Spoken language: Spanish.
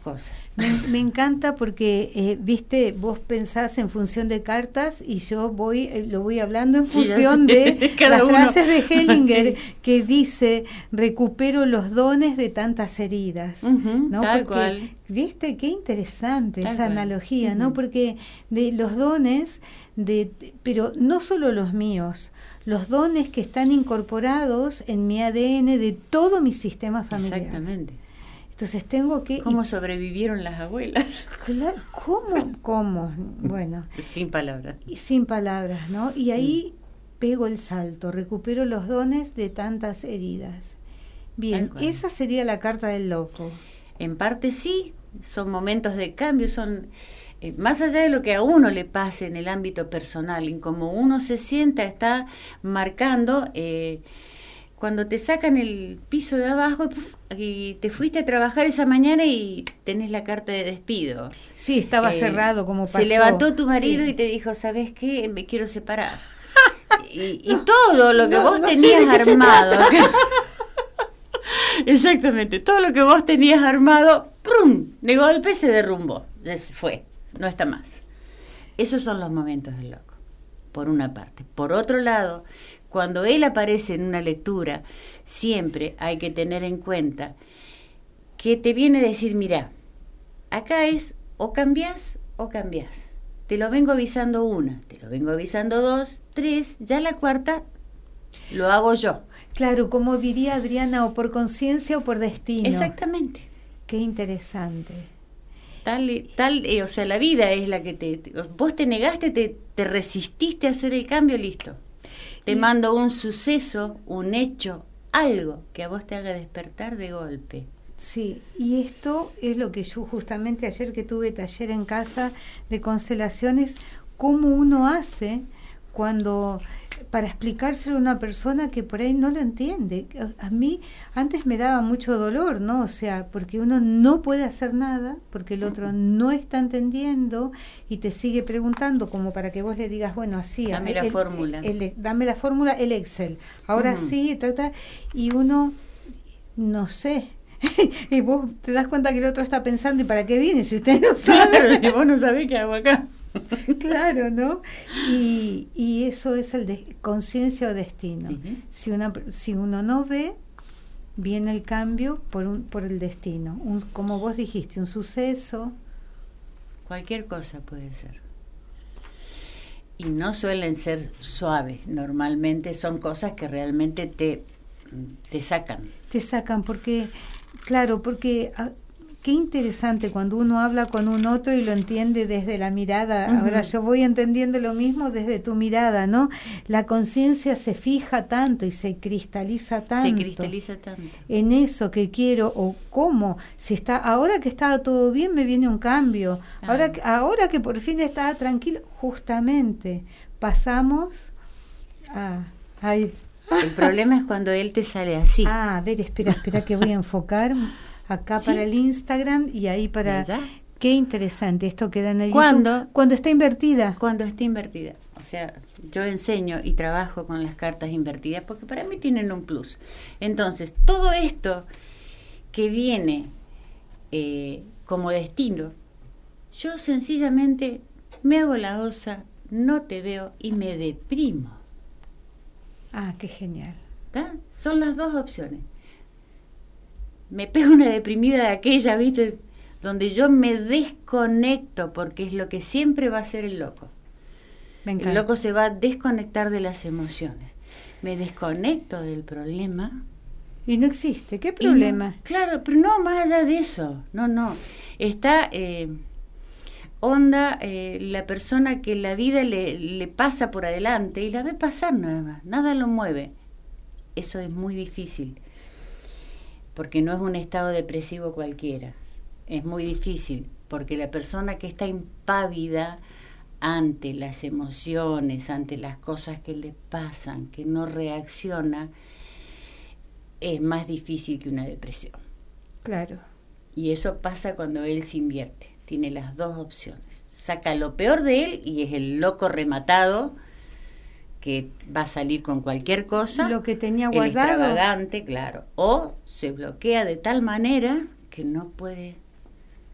cosas. Me encanta porque, viste, vos pensás en función de cartas y yo lo voy hablando en función de las frases de Hellinger, sí, que dice, recupero los dones de tantas heridas. ¿No? Tal porque, cual. Viste, qué interesante Tal esa cual. analogía, ¿no? Porque de los dones, pero no solo los míos, los dones que están incorporados en mi ADN de todo mi sistema familiar. Exactamente. Entonces tengo que... ¿Cómo sobrevivieron las abuelas? Claro, ¿cómo? Bueno. Sin palabras. Sin palabras, ¿no? Y ahí pego el salto, recupero los dones de tantas heridas. Bien, esa sería la carta del loco. En parte sí, son momentos de cambio, son... más allá de lo que a uno le pase en el ámbito personal, en cómo uno se sienta, está marcando... cuando te sacan el piso de abajo y te fuiste a trabajar esa mañana y tenés la carta de despido. Sí, estaba cerrado como pasó. Se levantó tu marido, sí, y te dijo, ¿sabes qué? Me quiero separar. y todo lo que vos tenías armado. Exactamente, todo lo que vos tenías armado, ¡prum!, de golpe se derrumbó, se fue, no está más. Esos son los momentos del loco, por una parte. Por otro lado, cuando él aparece en una lectura, siempre hay que tener en cuenta que te viene a decir, mira, acá es o cambiás o cambiás. Te lo vengo avisando una, te lo vengo avisando dos, tres, ya la cuarta lo hago yo. Claro, como diría Adriana, o por conciencia o por destino. Exactamente. Qué interesante. O sea, la vida es la que vos te negaste, te resististe a hacer el cambio, listo. Te mando un suceso, un hecho, algo que a vos te haga despertar de golpe. Sí, y esto es lo que yo justamente ayer que tuve taller en casa de constelaciones, cómo uno hace para explicárselo a una persona que por ahí no lo entiende. A mí antes me daba mucho dolor, ¿no? O sea, porque uno no puede hacer nada, porque el otro no está entendiendo y te sigue preguntando como para que vos le digas, bueno, así. Dame la fórmula. Dame la fórmula, el Excel. Ahora sí, y uno, no sé. Y vos te das cuenta que el otro está pensando, ¿y para qué viene? Si usted no sabe. Claro, si vos no sabés qué hago acá. Claro, ¿no? Y eso es el conciencia o destino. Uh-huh. Si uno no ve, viene el cambio por el destino. Como vos dijiste, un suceso. Cualquier cosa puede ser. Y no suelen ser suaves. Normalmente son cosas que realmente te sacan. Te sacan porque, claro, porque... Qué interesante cuando uno habla con un otro y lo entiende desde la mirada. Uh-huh. Ahora yo voy entendiendo lo mismo desde tu mirada, ¿no? La conciencia se fija tanto y se cristaliza tanto. Se cristaliza tanto. En eso que quiero o cómo. Ahora que estaba todo bien me viene un cambio. Ah. Ahora que por fin estaba tranquilo, justamente pasamos a... Ahí. El problema es cuando él te sale así. A ver, espera que voy a enfocar... Acá ¿sí? Para el Instagram y ahí para... ¿Ya? Qué interesante, esto queda en el YouTube. Cuando está invertida. Cuando está invertida. O sea, yo enseño y trabajo con las cartas invertidas porque para mí tienen un plus. Entonces, todo esto que viene como destino, yo sencillamente me hago la osa, no te veo y me deprimo. Ah, qué genial. ¿Tá? Son las dos opciones. Me pego una deprimida de aquella, ¿viste? Donde yo me desconecto, porque es lo que siempre va a hacer el loco. El loco se va a desconectar de las emociones. Me desconecto del problema. Y no existe. ¿Qué problema? No, claro, pero no, más allá de eso. No. Está la persona que la vida le pasa por adelante y la ve pasar nada más. Nada lo mueve. Eso es muy difícil. Porque no es un estado depresivo cualquiera. Es muy difícil, porque la persona que está impávida ante las emociones, ante las cosas que le pasan, que no reacciona, es más difícil que una depresión. Claro. Y eso pasa cuando él se invierte. Tiene las dos opciones. Saca lo peor de él y es el loco rematado, que va a salir con cualquier cosa, lo que tenía guardado, el extravagante, claro, o se bloquea de tal manera que no puede